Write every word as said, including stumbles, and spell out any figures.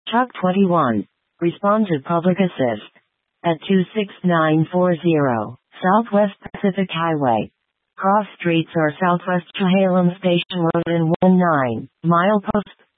Truck twenty-one. Respond to public assist. At two six nine four zero, Southwest Pacific Highway. Cross streets or Southwest Chehalem Station Road in one nine, milepost